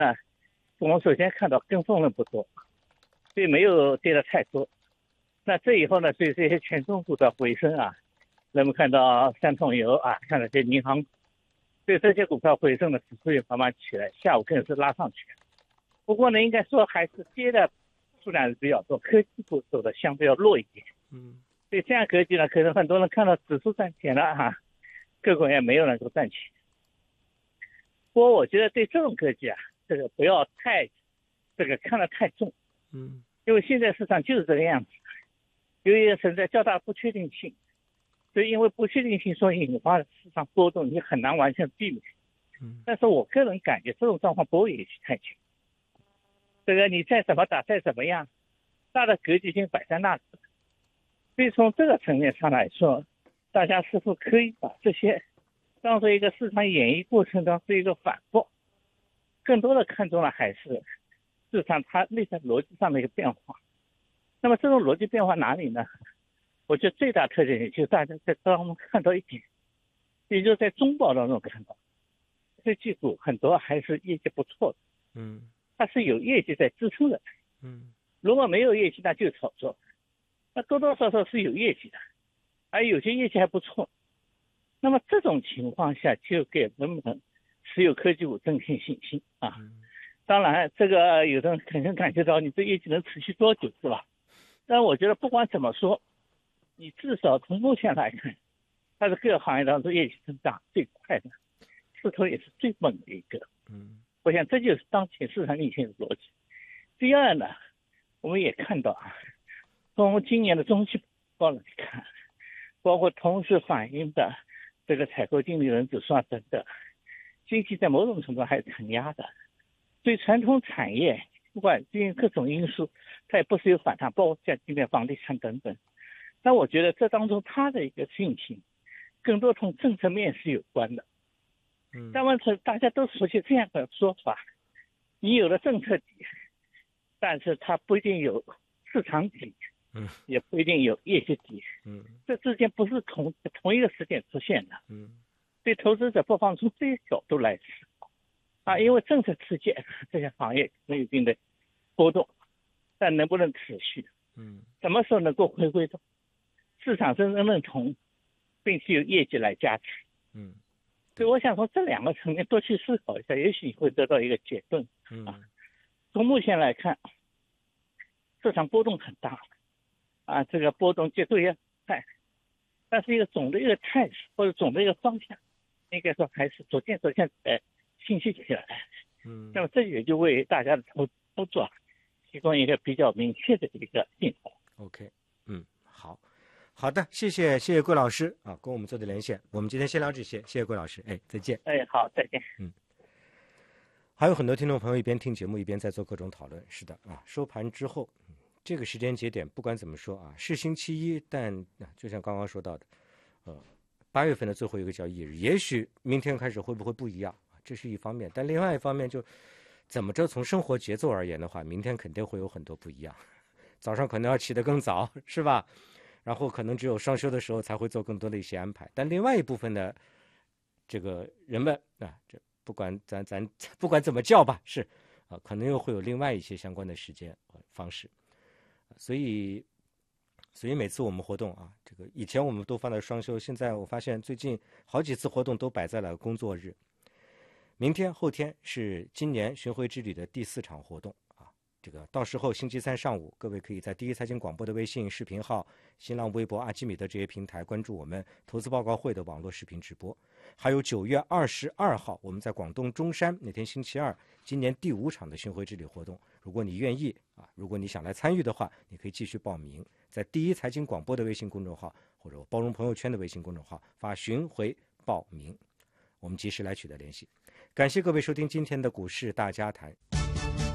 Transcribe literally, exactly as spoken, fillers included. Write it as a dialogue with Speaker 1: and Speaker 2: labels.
Speaker 1: 啊，我们首先看到跟风人不多，所以没有跌得太多。那这以后呢，对这些权重股的回升啊，人们看到三桶油啊，看到这些银行，对这些股票回升的指数也慢慢起来，下午更是拉上去。不过呢，应该说还是跌的数量是比较多，科技股走的相对要弱一点。
Speaker 2: 嗯，
Speaker 1: 所以这样格局呢，可能很多人看到指数赚钱了哈、啊，个股也没有能够赚钱。不过我觉得对这种格局啊，这个不要太这个看得太重。
Speaker 2: 嗯，
Speaker 1: 因为现在市场就是这个样子，由于存在较大不确定性，所以因为不确定性所引发的市场波动，你很难完全避免。
Speaker 2: 嗯，
Speaker 1: 但是我个人感觉这种状况不会延续太久。这个你再怎么打，再怎么样，大的格局性摆在那里。所以从这个层面上来说，大家是否可以把这些当做一个市场演绎过程当中一个反复，更多的看重了还是市场它内在逻辑上的一个变化。那么这种逻辑变化哪里呢？我觉得最大特点也就是大家在当中看到一点，也就是在中报当中看到，科技股很多还是业绩不错的，
Speaker 2: 嗯，
Speaker 1: 它是有业绩在支撑的。
Speaker 2: 嗯，
Speaker 1: 如果没有业绩，那就是炒作。那多多少少是有业绩的，而有些业绩还不错。那么这种情况下，就给人们持有科技股增添信心啊。当然，这个有的人可能感觉到你这业绩能持续多久，是吧？但我觉得不管怎么说，你至少从目前来看，它是各个行业当中业绩增长最快的，势头也是最猛的一个。
Speaker 2: 嗯，
Speaker 1: 我想这就是当前市场运行的逻辑。第二呢，我们也看到啊，从今年的中期报来看，包括同时反映的这个采购经理人指数啊等等，经济在某种程度还是承压的。对传统产业，不管因为各种因素，它也不是有反弹，包括像今年房地产等等。但我觉得这当中它的一个运行，更多从政策面是有关的。
Speaker 2: 嗯，
Speaker 1: 那么大家都熟悉这样的说法，你有了政策底，但是它不一定有市场底，
Speaker 2: 嗯，
Speaker 1: 也不一定有业绩底，
Speaker 2: 嗯，
Speaker 1: 这之间不是同同一个时点出现的。
Speaker 2: 嗯，
Speaker 1: 对投资者不妨从这些角度来思考啊，因为政策刺激这些行业可能有一定的波动，但能不能持续？
Speaker 2: 嗯，
Speaker 1: 什么时候能够回归到市场真正认同，并且有业绩来加持？
Speaker 2: 嗯，
Speaker 1: 所以我想从这两个层面多去思考一下，也许你会得到一个结论。啊，从目前来看，市场波动很大，啊，这个波动节奏也快，但是一个总的一个态势或者总的一个方向，应该说还是逐渐逐渐呃清晰起来。
Speaker 2: 嗯，
Speaker 1: 那么这也就为大家的投操作提供一个比较明确的一个信号。
Speaker 2: OK， 嗯，好，好的，谢谢谢谢桂老师啊，跟我们做的连线，我们今天先聊这些，谢谢桂老师，哎，再见。
Speaker 1: 哎，好，再见。
Speaker 2: 嗯。还有很多听众朋友一边听节目一边在做各种讨论。是的啊，收盘之后，这个时间节点不管怎么说啊，是星期一，但、啊、就像刚刚说到的，呃，八月份的最后一个交易日，也许明天开始会不会不一样，这是一方面。但另外一方面就，怎么着从生活节奏而言的话，明天肯定会有很多不一样。早上可能要起得更早，是吧？然后可能只有双休的时候才会做更多的一些安排。但另外一部分呢，这个人们啊，这。不管咱咱不管怎么叫吧，是啊，可能又会有另外一些相关的时间方式，所以所以每次我们活动啊，这个以前我们都放在双休，现在我发现最近好几次活动都摆在了工作日。明天后天是今年巡回之旅的第四场活动啊，这个到时候星期三上午，各位可以在第一财经广播的微信视频号、新浪微博、阿基米德这些平台关注我们投资报告会的网络视频直播。还有九月二十二号，我们在广东中山那天星期二，今年第五场的巡回之旅活动。如果你愿意啊，如果你想来参与的话，你可以继续报名，在第一财经广播的微信公众号或者包容朋友圈的微信公众号发巡回报名，我们及时来取得联系。感谢各位收听今天的股市大家谈。